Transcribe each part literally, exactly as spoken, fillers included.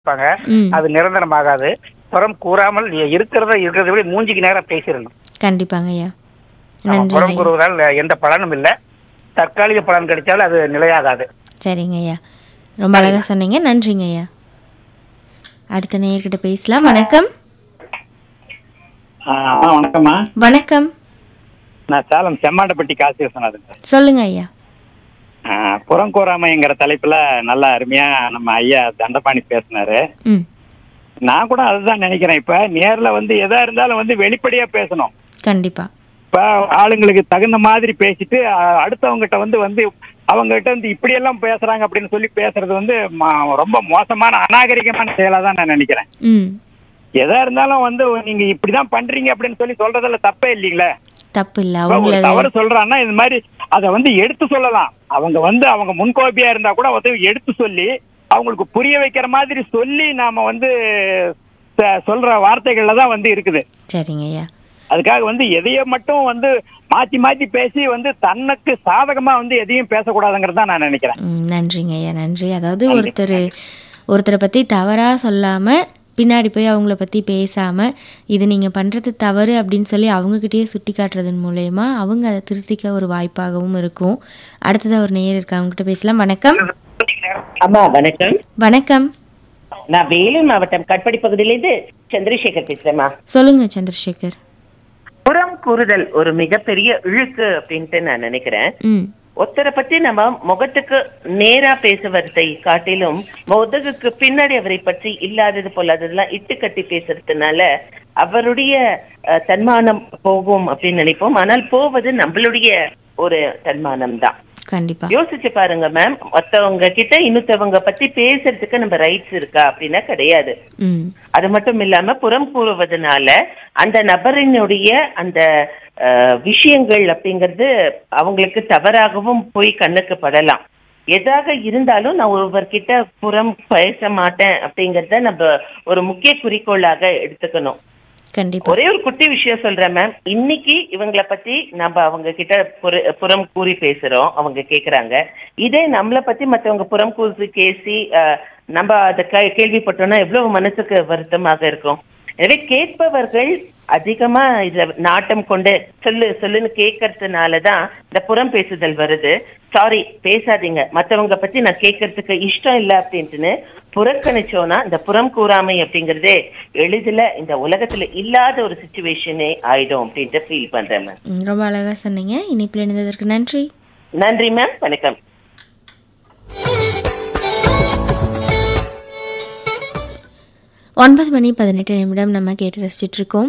இருப்பாங்க. ம். அது நிரந்தரமாகாது. புறம் கூறாமல் இருக்கிறத இருக்கிறத விட மூஞ்சிக்கு நேரா பேசிடணும். கண்டிப்பாங்க ஐயா. ஆமா, நன்றி புறம் ஐயா. கூறுவதால் எந்த பலனும் இல்ல. தற்காலிக பலன் கிடைச்சாலும் அது நிலையாகாது. சரிங்க ஐயா. ரொம்ப அழகா சொன்னீங்க. நன்றிங்க ஐயா. அடுத்த நேயர்கிட்ட பேசலாம். வணக்கம். ஆ, அம்மா வணக்கம்மா. வணக்கம். நான் சேலம் செம்மாண்டப்பட்டி காசி விஸ்வநாதன். சொல்லுங்க ஐயா. ஆ, புறங்கூறாமைங்கிற தலைப்புல நல்லா அருமையா நம்ம ஐயா தண்டபாணி பேசினாரு. ம். நான் கூட அதுதான் நினைக்கிறேன். இப்ப நேர்ல வந்து எதா இருந்தாலும் வந்து வெளிப்படையா பேசணும். கண்டிப்பா. இப்ப ஆளுங்களுக்கு தகுந்த மாதிரி பேசிட்டு அ- அடுத்தவங்ககிட்ட வந்து வந்து அவங்க கிட்ட வந்து இப்படி எல்லாம் பேசுறாங்க அப்படின்னு சொல்லி பேசுறது வந்து ம- ரொம்ப மோசமான அநாகரிகமான செயலா தான் நான் நினைக்கிறேன். ம். எதா இருந்தாலும் வந்து நீங்க இப்படிதான் பண்றீங்க அப்படின்னு சொல்லி சொல்றதுல தப்பே இல்லீங்களே. தப்பு இல்ல. இப்ப ஒரு அவங்கள தவறு சொல்றான்னா இது மாதிரி அதை வந்து எடுத்து சொல்லலாம். அவங்க வந்து அவங்க முன்கோபியா இருந்தா கூட வந்து எடுத்து சொல்லி அவங்களுக்கு புரிய வைக்கிற மாதிரி சொல்லி நாம வந்து ச- சொல்ற வார்த்தைகள்ல தான் வந்து இருக்குது. சரிங்க ஐயா. அதுக்காக வந்து எதையோ மட்டும் வந்து மாத்தி மாத்தி பேசி வந்து தனக்கு சாதகமா வந்து எதையும் பேசக்கூடாதுங்கிறது தான் நான் நினைக்கிறேன். ம், நன்றிங்க ஐயா. நன்றி. அதாவது நன்றி. ஒருத்தர் ஒருத்தரை பற்றி தவறாக சொல்லாமல் பின்னாடி போய் அவங்கள பற்றி பேசாமல் இது நீங்கள் பண்ணுறது தவறு அப்படின்னு சொல்லி அவங்கக்கிட்டேயே சுட்டி காட்டுறதன் மூலயமா அவங்க அதை திருத்திக்க ஒரு வாய்ப்பாகவும் இருக்கும். அடுத்ததாக ஒரு நேயர் இருக்கு, அவங்ககிட்ட பேசலாம். வணக்கம். அம்மா வணக்கம். வணக்கம். நான் வேலூர் மாவட்டம் கட்படி பகுதியிலிருந்து சந்திரசேகர் பேசுறேம்மா. சொல்லுங்க சந்திரசேகர். புறம் கூறுதல் ஒரு மிகப்பெரிய இழுக்கு அப்படின்ட்டு நான் நினைக்கிறேன். ம். ஒருத்தரை பத்தி நம்ம முகத்துக்கு நேரா பேசுவதை காட்டிலும் முகத்துக்கு பின்னாடி அவரை பற்றி இல்லாதது போலாததெல்லாம் இட்டு கட்டி பேசுறதுனால அவருடைய அஹ், தன்மானம் போகும் அப்படின்னு நினைப்போம். ஆனால் போவது நம்மளுடைய ஒரு தன்மானம் தான். கண்டிப்பா. யோசிச்சு பாருங்க மேம், மத்தவங்க கிட்ட இன்னொருத்தவங்க பத்தி பேசுறதுக்கு நம்ம ரைட்ஸ் இருக்கா அப்படின்னா கிடையாது. ம். அது மட்டும் இல்லாம புறம் கூறுவதனால அந்த நபரினுடைய அந்த அஹ், விஷயங்கள் அப்படிங்கிறது அவங்களுக்கு தவறாகவும் போய் கண்ணுக்கு படலாம். எதாக இருந்தாலும் நான் ஒருவர்கிட்ட புறம் பேச மாட்டேன் அப்படிங்கறத நம்ம ஒரு முக்கிய குறிக்கோளாக எடுத்துக்கணும். கண்டிப்பா. ஒரே ஒரு குட்டி விஷயம் சொல்றேன் மேம். இன்னைக்கு இவங்களை பத்தி நம்ம அவங்க கிட்ட புற- புறம் கூறி பேசுறோம், அவங்க கேக்குறாங்க. இதே நம்மளை பத்தி மத்தவங்க புறம் கூறி பேசி அஹ், நம்ம அதை கே- கேள்விப்பட்டோம்னா எவ்வளவு மனசுக்கு வருத்தமாக இருக்கும். எனவே கேட்பவர்கள் அதிகமா இதுல நாட்டம் கொண்டு சொல்லு சொல்லுன்னு கேட்கறதுனாலதான் இந்த புறம் பேசுதல் வருது. சாரி பேசாதீங்க, மத்தவங்க பத்தி நான் கேட்கறதுக்கு இஷ்டம் இல்லை அப்படின்ட்டுன்னு புறக்கணிச்சோம்னா இந்த புறம் கூறாமை அப்படிங்கறதே எளிதில் இந்த உலகத்துல இல்லாத ஒரு சுச்சுவேஷனே ஆயிடும் அப்படின்ட்டு ஃபீல் பண்றேன் மேம். ம், ரொம்ப அழகா சொன்னீங்க. இனிப்பில் இணைந்ததற்கு நன்றி. நன்றி மேம். வணக்கம். ஒன்பது மணி பதினெட்டு நிமிடம் நம்ம கேட்டு ரசிச்சிட்டு இருக்கோம்.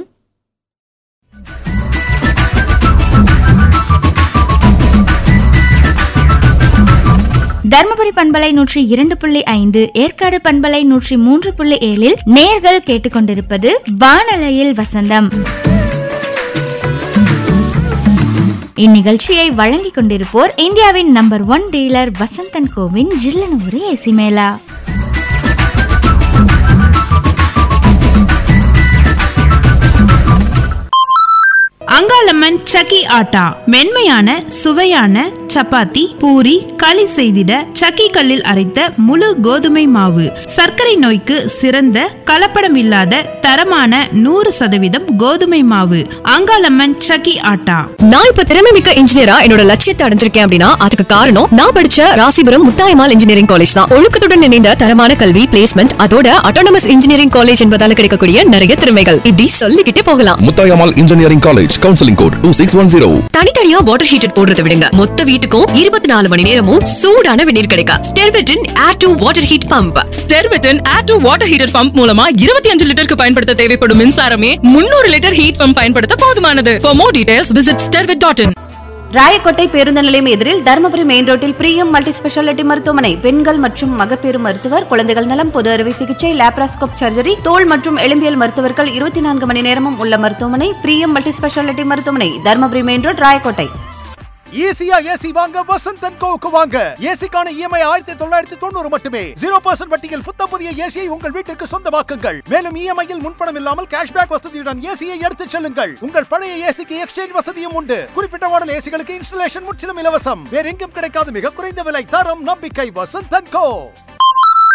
தர்மபுரி பண்பலை நூற்றி இரண்டு புள்ளி ஐந்து, ஏற்காடு பண்பலை நூற்றி மூன்று புள்ளி ஏழில் நேர்கள் கேட்டுக்கொண்டிருப்பது வானலையில் வசந்தம். இந்நிகழ்ச்சியை வழங்கிக் கொண்டிருப்போர் இந்தியாவின் number one dealer Vasanthan CoWIN ஜில்லனூரி AC மேலா. அங்காளம்மன் சக்கி ஆட்டா மென்மையான சுவையான சப்பாத்தி, பூரி, களி செய்திட சக்கி கல்லில் அரைத்த முழு கோதுமை மாவு. சர்க்கரை நோய்க்கு சிறந்த கலப்படம் இல்லாத தரமான நூறு சதவீதம் கோதுமை மாவு. அங்காளம்மன் சக்கி ஆட்டா. நான் இப்ப திறமை மிக்க இன்ஜினியரா என்னோட லட்சியத்தை அடைஞ்சிருக்கேன் அப்படின்னா அதுக்கு காரணம் நான் படிச்ச ராசிபுரம் முத்தாயம்மாள் இன்ஜினியரிங் காலேஜ் தான். ஒழுக்கத்துடன் இணைந்த தரமான கல்வி, பிளேஸ்மெண்ட், அதோட அட்டானமஸ் இன்ஜினியரிங் காலேஜ் என்பதால கிடைக்கக்கூடிய நிறைய திறமைகள் இப்படி சொல்லிக்கிட்டே போகலாம். Muthayammal engineering college, counselling code two six one zero. தனித்தனியா வாட்டர் ஹீட்டர் போடுறதை விடுங்க, மொத்த வீட்டுக்கும் இருபத்தி நாலு மணி நேரமும் சூடான வெந்நீர் கிடைக்கும். ஸ்டெர்வெட்டின் air to water heat pump. ஸ்டெர்வெட்டின் air to water heater pump மூலமா இருபத்தி அஞ்சு லிட்டருக்கு பயன்படுத்த தேவைப்படும் மின்சாரமே முன்னூறு லிட்டர் ஹீட் பம்ப் பயன்படுத்த போதுமானது. For more details visit stervit dot in. Rayakottai பேருந்து நிலையம் எதிரில் தருமபுரி மெயின் ரோட்டில் பிரியம் மல்டி ஸ்பெஷாலிட்டி மருத்துவமனை. பெண்கள் மற்றும் மகப்பேறு மருத்துவர், குழந்தைகள் நலம், பொது அறுவை சிகிச்சை, லேப்ராஸ்கோப் சர்ஜரி, தோல் மற்றும் எலும்பியல் மருத்துவர்கள் இருபத்தி நான்கு மணி நேரமும் உள்ள மருத்துவமனை பிரியம் மல்டி ஸ்பெஷாலிட்டி மருத்துவமனை, தருமபுரி மெயின் ரோட், ராயக்கோட்டை. ஈஸியா ஏசி வாங்க வசந்தன் கோவுக்கு வாங்க. ஏசிக்கான இஎம்ஐ ஆயிரத்தி தொள்ளாயிரத்தி தொண்ணூறு மட்டுமே. ஜீரோ பர்சன்ட் வட்டியில் புத்த புதிய ஏசியை உங்கள் வீட்டிற்கு சொந்தமாக்குங்கள். மேலும் இஎம்ஐயில் முன்பணம் இல்லாமல் கேஷ்பேக் வசதியுடன் ஏசியை எடுத்துச் செல்லுங்கள். உங்கள் பழைய ஏசிக்கு எக்ஸ்சேஞ்ச் வசதியும் உண்டு. குறிப்பிட்ட மாடல் ஏசிகளுக்கு இன்ஸ்டலேஷன் முற்றிலும் இலவசம். வேற எங்கும் கிடைக்காத மிக குறைந்த விலை, தரம், நம்பிக்கை. வசந்தன் கோ.